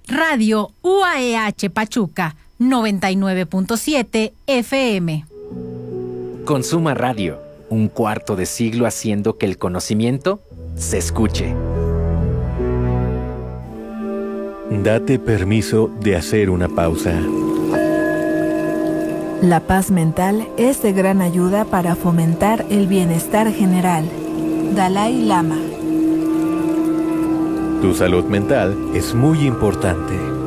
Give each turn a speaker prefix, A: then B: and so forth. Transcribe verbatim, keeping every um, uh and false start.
A: Radio U A E H Pachuca, noventa y nueve punto siete F M.
B: Consuma Radio, un cuarto de siglo haciendo que el conocimiento se escuche.
C: Date permiso de hacer una pausa.
D: La paz mental es de gran ayuda para fomentar el bienestar general. Dalai Lama.
C: Tu salud mental es muy importante.